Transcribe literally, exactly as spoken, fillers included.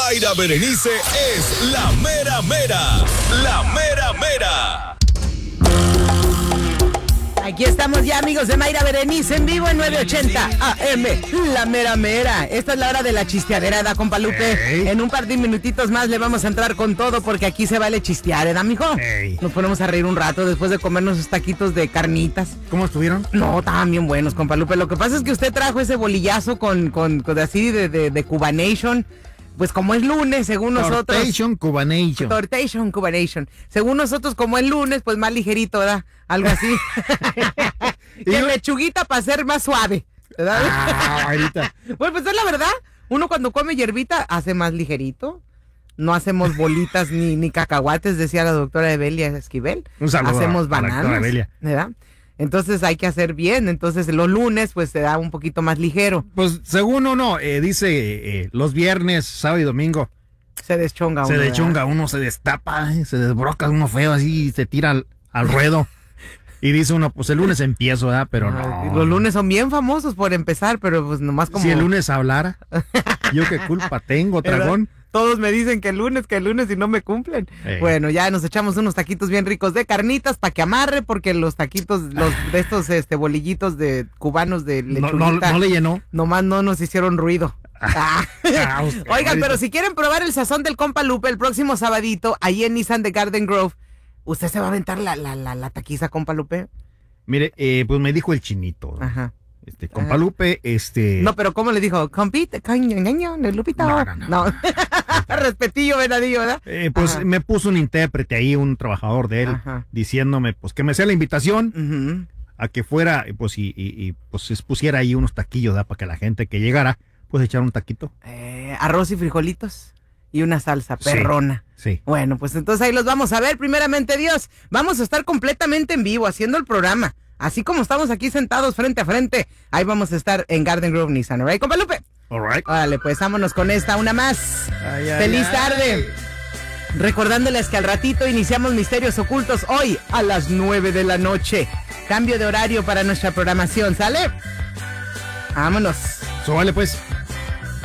Mayra Berenice es la mera mera. La mera mera. Aquí estamos ya, amigos de Mayra Berenice, en vivo en nueve ochenta A M, la mera mera. Esta es la hora de la chisteadera, ¿da, compa Lupe? Hey. En un par de minutitos más le vamos a entrar con todo, porque aquí se vale chistear, ¿da, mijo? Hey. Nos ponemos a reír un rato después de comernos esos taquitos de carnitas. ¿Cómo estuvieron? No, estaban bien buenos, compa Lupe. Lo que pasa es que usted trajo ese bolillazo con, con, con así de, de, de Cubanation. Pues como es lunes, según nosotros. Tortation Cubanation. Tortation Cubanation. Según nosotros, como es lunes, pues más ligerito, ¿verdad? Algo así. Que lechuguita para ser más suave, ¿verdad? Ah, ahorita. Bueno, pues es la verdad. Uno cuando come hierbita hace más ligerito. No hacemos bolitas ni, ni cacahuates, decía la doctora Evelia Esquivel. Un saludo. Hacemos a bananas, la Evelia. ¿verdad? Entonces hay que hacer bien. Entonces los lunes pues se da un poquito más ligero. Pues según uno eh, dice eh, los viernes, sábado y domingo se deschonga uno. Se deschonga uno, se destapa, eh, se desbroca uno feo así y se tira al, al ruedo. Y dice uno, pues el lunes empiezo, ¿verdad? Pero no. Los lunes son bien famosos por empezar, pero pues nomás como... Si el lunes hablara, yo qué culpa tengo, dragón. Todos me dicen que el lunes, que el lunes y no me cumplen. Eh. Bueno, ya nos echamos unos taquitos bien ricos de carnitas para que amarre, porque los taquitos, los de estos este bolillitos de cubanos de lechuguita, no, no, no le llenó. Nomás no nos hicieron ruido. Ah. Ah, Oigan, pero si quieren probar el sazón del compa Lupe el próximo sabadito, ahí en Nissan de Garden Grove, ¿usted se va a aventar la, la, la, la taquiza, compa Lupe? Mire, eh, pues me dijo el chinito. Ajá. Este, compa Lupe, este... No, pero ¿cómo le dijo? Compite, caño, Lupita. No, no, no. no. Respetillo, venadillo, ¿verdad? Eh, pues Ajá. me puso un intérprete ahí, un trabajador de él, Ajá. diciéndome, pues, que me hacía la invitación uh-huh. a que fuera, pues, y, y, y pues, pusiera ahí unos taquillos, ¿verdad? Para que la gente que llegara, pues, echara un taquito. Eh, arroz y frijolitos y una salsa perrona. Sí, sí. Bueno, pues entonces ahí los vamos a ver, primeramente Dios. Vamos a estar completamente en vivo, haciendo el programa. Así como estamos aquí sentados frente a frente, ahí vamos a estar en Garden Grove Nissan, ¿right, compa Lupe? All right. Órale, pues vámonos con esta, una más. Ay, ay, ¡Feliz ay. tarde! Recordándoles que al ratito iniciamos Misterios Ocultos hoy a las nueve de la noche. Cambio de horario para nuestra programación, ¿sale? Vámonos. So, vale, pues.